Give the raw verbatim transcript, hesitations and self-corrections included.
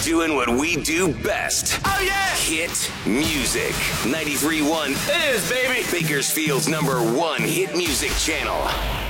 doing what we do best. Oh, yeah! Hit music. ninety-three point one It is, baby. Bakersfield's number one hit music channel.